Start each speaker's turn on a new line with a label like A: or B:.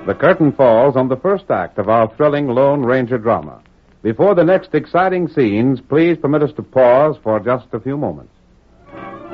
A: The curtain falls on the first act of our thrilling Lone Ranger drama. Before the next exciting scenes, please permit us to pause for just a few moments.